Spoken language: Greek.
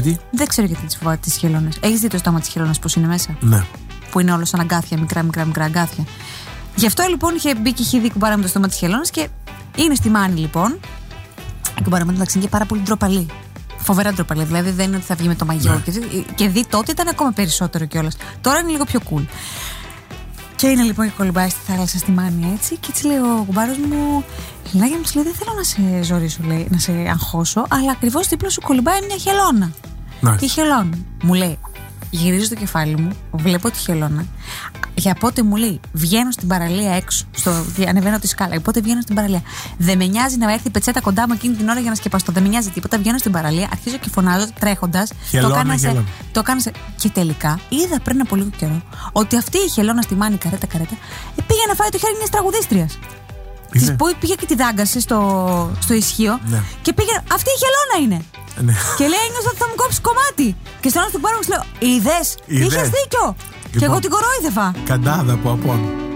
Γιατί? Δεν ξέρω γιατί τις φοβάται τις χελώνες. Έχεις δει το στόμα της χελώνας πώς είναι μέσα? Ναι. Που είναι όλο σαν αγκάθια, μικρά αγκάθια. Γι' αυτό λοιπόν είχε μπει και είχε δει η κουμπάρα με το στόμα της χελώνας και είναι στη μάνη λοιπόν. Η κουμπάρα μου εντάξει είναι και πάρα πολύ ντροπαλή. Φοβερά ντροπαλή. Δηλαδή δεν είναι ότι θα βγει με το μαγιό. Ναι. Και δει τότε ήταν ακόμα περισσότερο κιόλας. Τώρα είναι λίγο πιο cool. Και είναι λοιπόν και κολυμπάει στη θάλασσα στη μάνη έτσι. Και έτσι λέει ο κουμπάρος μου, Λινάκια μου, λέει, δεν θέλω να σε ζωρίσω, λέει, να σε αγχώσω, αλλά ακριβώς δίπλα σου κολυμπάει μια χελώνα. Nice. Η χελώνα. Μου λέει, γυρίζω το κεφάλι μου, βλέπω τη χελώνα. Για πότε μου λέει, βγαίνω στην παραλία έξω, ανεβαίνω τη σκάλα. Οπότε βγαίνω στην παραλία. Δεν με νοιάζει να έρθει η πετσέτα κοντά μου εκείνη την ώρα για να σκεπαστώ. Δεν με νοιάζει τίποτα. Βγαίνω στην παραλία, αρχίζω και φωνάζω τρέχοντας. Το έκανα. Και τελικά είδα πριν από λίγο καιρό ότι αυτή η χελώνα στη μάνη καρέτα πήγε να φάει το χέρι μιας τραγουδίστριας. Της πήγε και τη δάγκασε στο ισχύο. Ναι. Και πήγε. Αυτή η χελώνα είναι. Ναι. Και λέει, ένιωσα ότι θα μου κόψει κομμάτι. Και στον άλλο του πάρω και λέω, είδες, είχες δίκιο. Λοιπόν, και εγώ την κορόιδευα. Καντάδα από απόν.